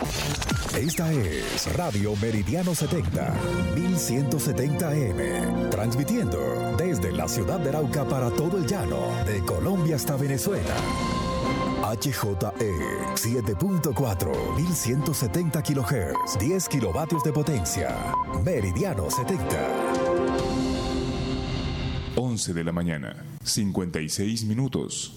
Esta es Radio Meridiano 70, 1170M, transmitiendo desde la ciudad de Arauca para todo el llano, de Colombia hasta Venezuela. HJE 7.4, 1170 kHz, 10 kilovatios de potencia. Meridiano 70. 11 de la mañana, 56 minutos.